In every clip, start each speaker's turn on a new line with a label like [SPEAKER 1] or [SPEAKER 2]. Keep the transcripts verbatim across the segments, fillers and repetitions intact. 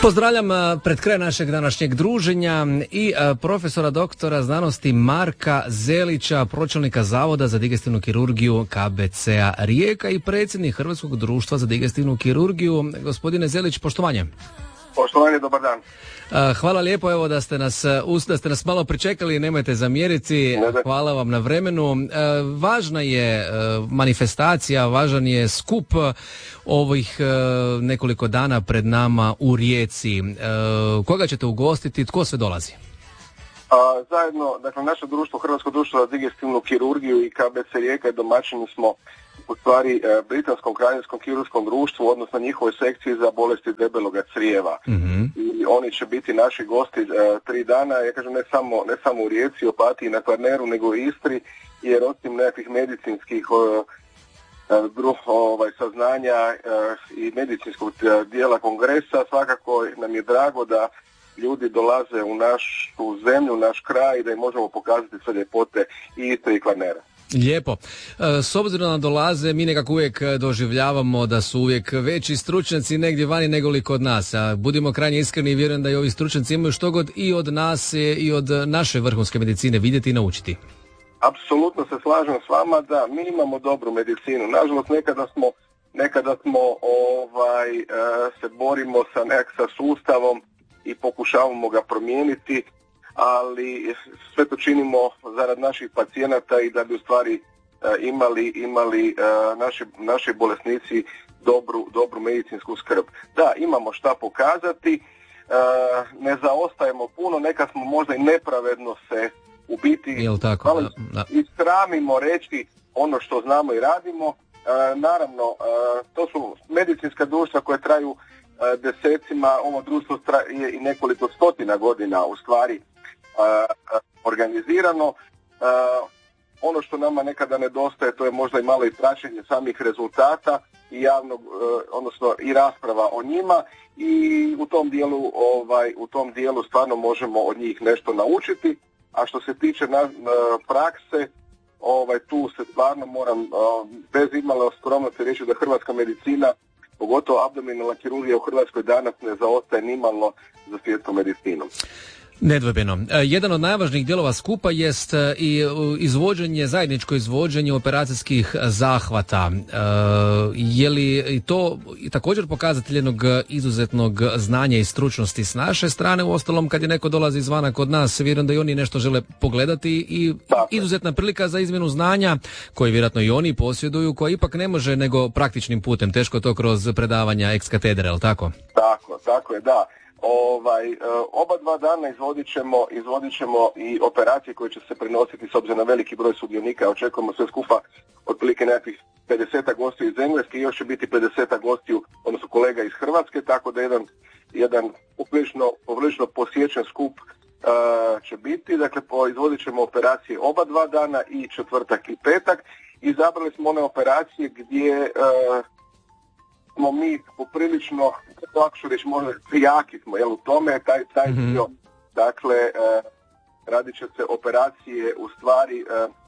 [SPEAKER 1] Pozdravljam pred kraj našeg današnjeg druženja i profesora doktora znanosti Marka Zelića, pročelnika Zavoda za digestivnu kirurgiju K B C-a Rijeka i predsjednik Hrvatskog društva za digestivnu kirurgiju. Gospodine Zelić, poštovanje.
[SPEAKER 2] Poštovanje, dobar dan.
[SPEAKER 1] Hvala lijepo, evo da ste nas, da ste nas malo pričekali, nemojte zamjeriti. Hvala vam na vremenu. Važna je manifestacija, važan je skup ovih nekoliko dana pred nama u Rijeci. Koga ćete ugostiti, tko sve dolazi?
[SPEAKER 2] A, zajedno, dakle, naše društvo, Hrvatsko društvo za digestivnu kirurgiju i K B C Rijeka, domaćini smo u stvari Britanskom kraljevskom kirurškom društvu, odnosno njihovoj sekciji za bolesti debeloga crijeva. Mm-hmm. I oni će biti naši gosti e, tri dana, ja kažem ne samo, ne samo u Rijeci, Opatiji, na Kvarneru, nego i Istri, jer osim nekakvih medicinskih o, dru, ovaj, saznanja e, i medicinskog dijela kongresa, svakako nam je drago da ljudi dolaze u našu zemlju, u naš kraj, da im možemo pokazati sve ljepote i Istre i Kvarnera.
[SPEAKER 1] Lijepo. S obzirom da dolaze, mi nekako uvijek doživljavamo da su uvijek veći stručnjaci negdje vani nego li kod nas. A budimo krajnje iskreni i vjerujem da i ovi stručnjaci imaju što god i od nas i od naše vrhunske medicine vidjeti i naučiti.
[SPEAKER 2] Apsolutno se slažem s vama da mi imamo dobru medicinu. Nažalost, nekada smo, nekada smo ovaj, se borimo sa nek sa sustavom i pokušavamo ga promijeniti, ali sve to činimo zarad naših pacijenata i da bi u stvari e, imali, imali e, naši, naši bolesnici dobru, dobru medicinsku skrb. Da, imamo šta pokazati, e, ne zaostajemo puno, nekad smo možda i nepravedno se u biti
[SPEAKER 1] Jel tako,
[SPEAKER 2] malo
[SPEAKER 1] da, da.
[SPEAKER 2] istramimo reći ono što znamo i radimo. E, naravno, e, to su medicinska društva koje traju e, desecima, ovo društvo je i nekoliko stotina godina u stvari Uh, organizirano. Uh, ono što nama nekada nedostaje, to je možda i malo i praćenje samih rezultata i javnog, uh, odnosno i rasprava o njima, i u tom dijelu, ovaj, u tom dijelu stvarno možemo od njih nešto naučiti. A što se tiče na, uh, prakse, ovaj, tu se stvarno moram uh, bez imalo skromnosti reći da hrvatska medicina, pogotovo abdominalna kirurgija u Hrvatskoj danas ne zaostaje nimalo za svjetskom medicinom.
[SPEAKER 1] Nedvojbeno. Jedan od najvažnijih dijelova skupa jest i izvođenje, zajedničko izvođenje operacijskih zahvata. Je li to također pokazatelj jednog izuzetnog znanja i stručnosti s naše strane? Uostalom, kad je neko dolazi izvana kod nas, vjerujem da i oni nešto žele pogledati i izuzetna prilika za izmjenu znanja, koji vjerojatno i oni posjeduju, koja ipak ne može nego praktičnim putem, teško to kroz predavanja ex katedre, ali tako?
[SPEAKER 2] Tako, tako je, da. Ovaj, oba dva dana izvodit ćemo, izvodit ćemo i operacije koje će se prenositi s obzirom na veliki broj sudionika. Očekujemo sve skupa otprilike nekakvih pedeset gostiju iz Engleske i još će biti pedeset gostiju, odnosno kolega iz Hrvatske, tako da jedan, jedan poprilično, poprilično posjećen skup uh, će biti. Dakle, izvodit ćemo operacije oba dva dana, i četvrtak i petak. Izabrali smo one operacije gdje uh, smo mi poprilično, tako ću reći, možda jaki smo, jel, u tome, taj, taj mm-hmm. dio, dakle, e, radit će se operacije, u stvari, e, e,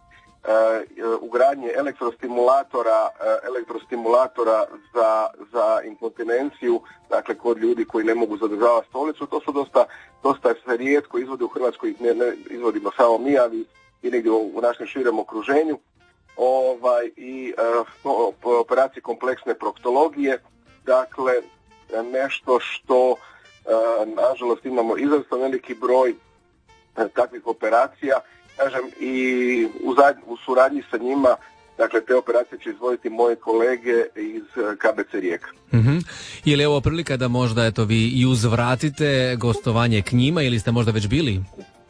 [SPEAKER 2] ugradnje elektrostimulatora, e, elektrostimulatora za, za inkontinenciju, dakle, kod ljudi koji ne mogu zadržavati stolicu. To su dosta, dosta se rijetko izvode u Hrvatskoj, ne, ne izvodimo samo mi, ali i negdje u, u našem širem okruženju. Ovaj, i uh, operacije kompleksne proktologije, dakle nešto što uh, nažalost imamo izrazito veliki broj uh, takvih operacija, kažem, i u, zad, u suradnji sa njima, dakle te operacije će izvoditi moje kolege iz uh, K B C Rijeka.
[SPEAKER 1] Mm-hmm. Je li ovo prilika da možda eto vi i uzvratite gostovanje k njima, ili ste možda već bili?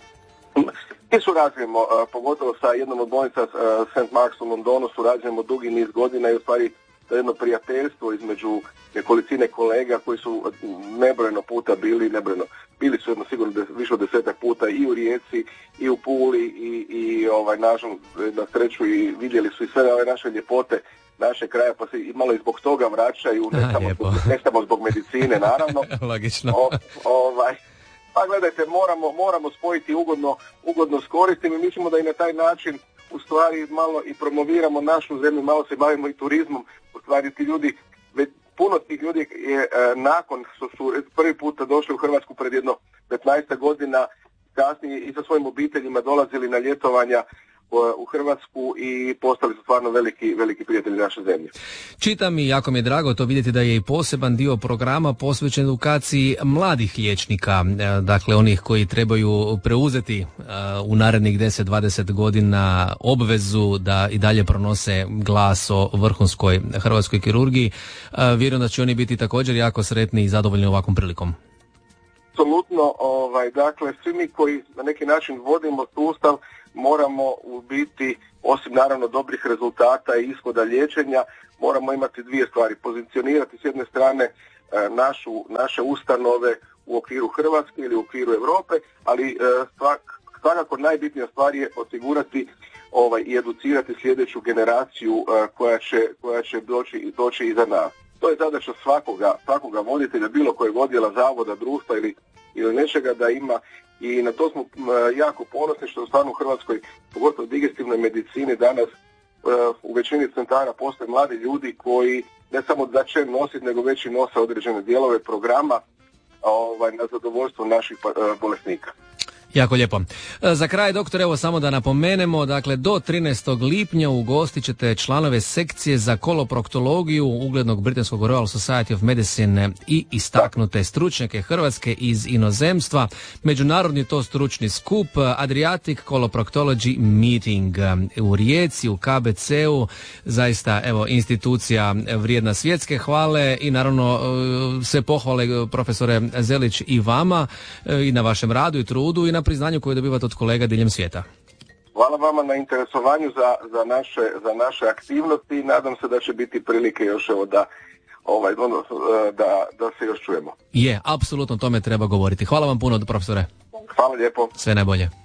[SPEAKER 2] Mi surađujemo, uh, pogotovo sa jednom od bolnica uh, Saint Mark's u Londonu, surađujemo dugi niz godina i u stvari to je jedno prijateljstvo između nekolicine kolega koji su nebrojeno puta bili, nebrojeno, bili su jedno sigurno des, više od desetak puta i u Rijeci i u Puli i, i ovaj, nažalost, na sreću, i vidjeli su i sve ove naše ljepote naše kraja, pa se i malo i zbog toga vraćaju, ne, samo zbog, ne samo zbog medicine, naravno.
[SPEAKER 1] Logično.
[SPEAKER 2] O, ovaj, Pa gledajte, moramo, moramo spojiti ugodno, ugodno s koristim i mislimo da i na taj način u stvari malo i promoviramo našu zemlju, malo se bavimo i turizmom. U stvari ti ljudi već puno tih ljudi je nakon što su prvi puta došli u Hrvatsku pred jedno petnaest godina, kasnije i sa svojim obiteljima dolazili na ljetovanja u Hrvatsku i postali su stvarno veliki, veliki prijatelji naše zemlje.
[SPEAKER 1] Čitam i jako mi je drago to vidjeti da je i poseban dio programa posvećen edukaciji mladih liječnika, dakle onih koji trebaju preuzeti u narednih deset do dvadeset godina obvezu da i dalje pronose glas o vrhunskoj hrvatskoj kirurgiji. Vjerujem da će oni biti također jako sretni i zadovoljni ovakvom prilikom.
[SPEAKER 2] Apsolutno, ovaj, dakle, svi mi koji na neki način vodimo sustav moramo u biti, osim naravno dobrih rezultata i ishoda liječenja, moramo imati dvije stvari. Pozicionirati s jedne strane našu, naše ustanove u okviru Hrvatske ili u okviru Europe, ali svak, svakako najbitnija stvar je osigurati ovaj, i educirati sljedeću generaciju koja će, koja će doći, doći iza nas. To je zadaća svakoga, svakoga voditelja, bilo kojeg odjela, zavoda, društva ili, ili nečega da ima, i na to smo jako ponosni što stvarno u Hrvatskoj, pogotovo u digestivnoj medicini danas u većini centara postoje mladi ljudi koji ne samo da će nositi, nego već i nose određene dijelove programa ovaj, na zadovoljstvo naših bolesnika.
[SPEAKER 1] Jako lijepo. Za kraj, doktor, evo samo da napomenemo, dakle do trinaestog lipnja ugostit ćete članove sekcije za koloproktologiju uglednog britanskog Royal Society of Medicine i istaknute stručnjake Hrvatske iz inozemstva. Međunarodni to stručni skup Adriatic Coloproctology Meeting u Rijeci, u K B C-u, zaista evo institucija vrijedna svjetske hvale i naravno sve pohvale profesore Zelić i vama i na vašem radu i trudu i na priznanju koje dobivate od kolega diljem svijeta.
[SPEAKER 2] Hvala vama na interesovanju za, za, naše, za naše aktivnosti i nadam se da će biti prilike još evo da, ovaj, da, da se još čujemo.
[SPEAKER 1] Je, apsolutno tome treba govoriti. Hvala vam puno, profesore.
[SPEAKER 2] Hvala lijepo.
[SPEAKER 1] Sve najbolje.